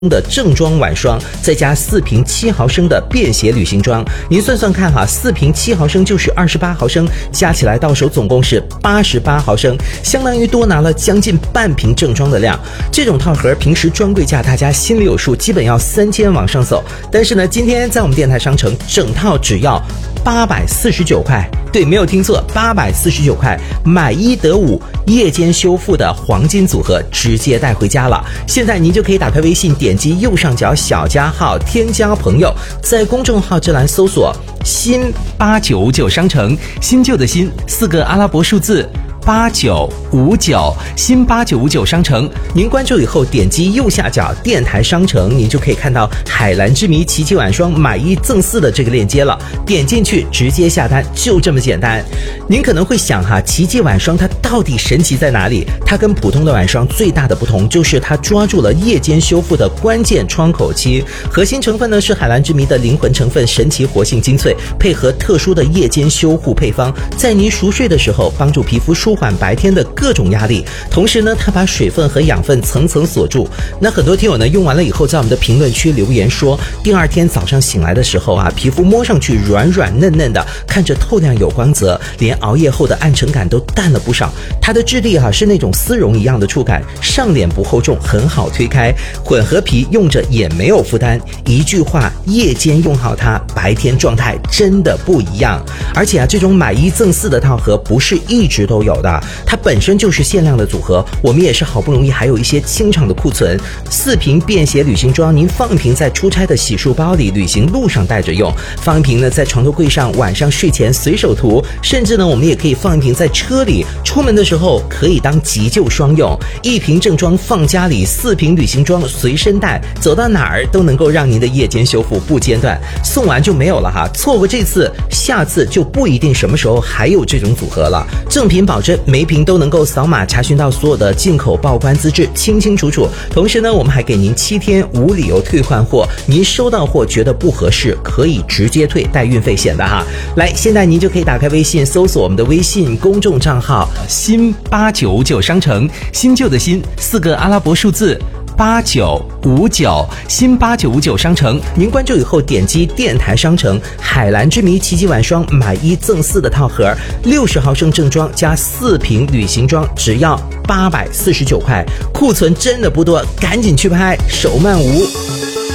的正装晚霜，再加4瓶7毫升的便携旅行装，您算算看哈，4瓶7毫升就是28毫升，加起来到手总共是88毫升，相当于多拿了将近半瓶正装的量。这种套盒平时专柜价大家心里有数，基本要3000往上走，但是呢，今天在我们电台商城整套只要849块，对，没有听错，849块，买1得5，夜间修复的黄金组合直接带回家了。现在您就可以打开微信，点击右上角小加号，添加朋友，在公众号这栏搜索新899商城，新旧的新4个阿拉伯数字8959，新8959商城。您关注以后，点击右下角电台商城，您就可以看到海蓝之谜奇迹晚霜买1赠4的这个链接了。点进去直接下单，就这么简单。您可能会想哈，奇迹晚霜它到底神奇在哪里？它跟普通的晚霜最大的不同就是它抓住了夜间修复的关键窗口期，核心成分呢是海蓝之谜的灵魂成分神奇活性精粹，配合特殊的夜间修护配方，在您熟睡的时候帮助皮肤舒缓白天的各种压力，同时呢，它把水分和养分层层锁住。那很多听友呢用完了以后，在我们的评论区留言说，第二天早上醒来的时候啊，皮肤摸上去软软嫩嫩的，看着透亮有光泽，连熬夜后的暗沉感都淡了不少。它的质地是那种丝绒一样的触感，上脸不厚重，很好推开，混合皮用着也没有负担。一句话，夜间用好它，白天状态真的不一样。而且这种买1赠4的套盒不是一直都有的，它本身就是限量的组合，我们也是好不容易还有一些清场的库存。4瓶便携旅行装，您放一瓶在出差的洗漱包里，旅行路上带着用；放一瓶呢在床头柜上，晚上睡前随手涂；甚至呢我们也可以放一瓶在车里，出门的时候可以当急救双用。1瓶正装放家里，4瓶旅行装随身带，走到哪儿都能够让您的夜间修复不间断。送完就没有了哈，错过这次，下次就不一定什么时候还有这种组合了。正品保证，每瓶都能够扫码查询到所有的进口报关资质，清清楚楚。同时呢，我们还给您7天无理由退换货，您收到货觉得不合适，可以直接退，带运费险的哈。来，现在您就可以打开微信，搜索我们的微信公众账号新899商城，新旧的新4个阿拉伯数字8959，新8959商城。您关注以后，点击电台商城海蓝之谜奇迹晚霜买1赠4的套盒，60毫升正装加4瓶旅行装，只要849块，库存真的不多，赶紧去拍，手慢无。